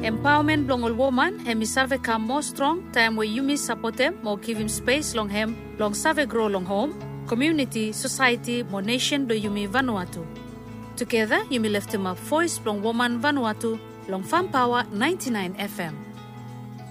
Empowerment blong ol woman hemi save come more strong time where you miss support them more give him space long hem long save grow long home community society more nation do yumi Vanuatu. Together, you may lift him up voice long woman Vanuatu long Farm Power 99 FM.